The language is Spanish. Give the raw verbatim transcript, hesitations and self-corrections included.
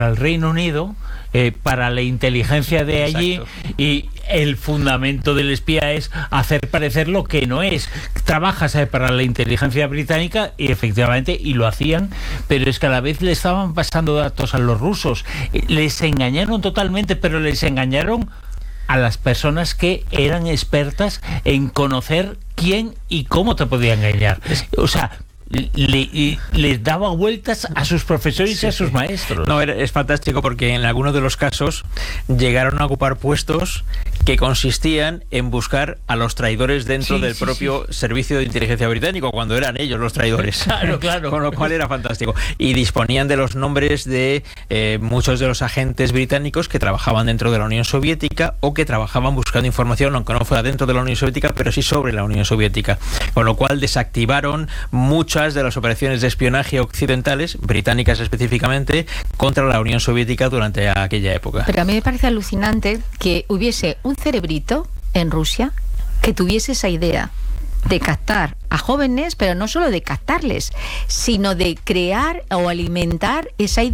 el Reino Unido, eh, para la inteligencia de allí. Exacto. Y el fundamento del espía es hacer parecer lo que no es. Trabajas eh, para la inteligencia británica y efectivamente, y lo hacían, pero es que a la vez le estaban pasando datos a los rusos. Les engañaron totalmente, pero les engañaron a las personas que eran expertas en conocer quién y cómo te podía engañar. O sea, Le, les daba vueltas a sus profesores sí, y a sus sí. maestros. No, es fantástico porque en algunos de los casos llegaron a ocupar puestos que consistían en buscar a los traidores dentro sí, del sí, propio sí. servicio de inteligencia británico, cuando eran ellos los traidores. Claro, claro. Con lo cual era fantástico. Y disponían de los nombres de eh, muchos de los agentes británicos que trabajaban dentro de la Unión Soviética o que trabajaban buscando información, aunque no fuera dentro de la Unión Soviética, pero sí sobre la Unión Soviética. Con lo cual desactivaron muchas de las operaciones de espionaje occidentales, británicas específicamente, contra la Unión Soviética durante aquella época. Pero a mí me parece alucinante que hubiese un cerebrito en Rusia que tuviese esa idea de captar a jóvenes, pero no solo de captarles, sino de crear o alimentar esa idea